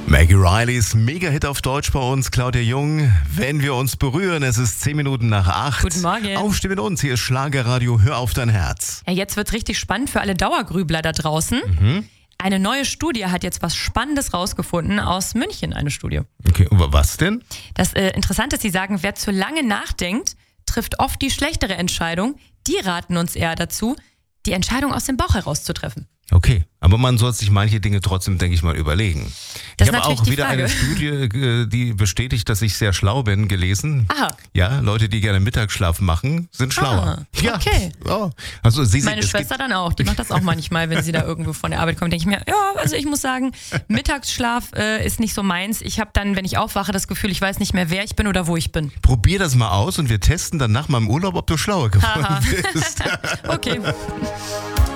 Maggie Rileys Mega-Hit auf Deutsch bei uns, Claudia Jung. Wenn wir uns berühren, es ist 10 Minuten nach 8. Guten Morgen. Aufstehen mit uns, hier ist Schlagerradio, hör auf dein Herz. Ja, jetzt wird's richtig spannend für alle Dauergrübler da draußen. Eine neue Studie hat jetzt was Spannendes rausgefunden aus München, eine Studie. Okay, was denn? Das Interessante ist, sie sagen, wer zu lange nachdenkt, trifft oft die schlechtere Entscheidung. Die raten uns eher dazu, die Entscheidung aus dem Bauch herauszutreffen. Okay, aber man soll sich manche Dinge trotzdem, denke ich mal, überlegen. Das Ich ist habe auch natürlich die wieder Frage. eine Studie, die bestätigt, dass ich sehr schlau bin, gelesen. Aha. Ja, Leute, die gerne Mittagsschlaf machen, sind schlauer. Ja, okay. Ja. Also Meine Schwester dann auch, die macht das auch manchmal, wenn sie da irgendwo von der Arbeit kommt, denke ich mir, ja, also ich muss sagen, Mittagsschlaf ist nicht so meins. Ich habe dann, wenn ich aufwache, das Gefühl, ich weiß nicht mehr, wer ich bin oder wo ich bin. Probier das mal aus und wir testen dann nach meinem Urlaub, ob du schlauer geworden Haha. bist. Okay.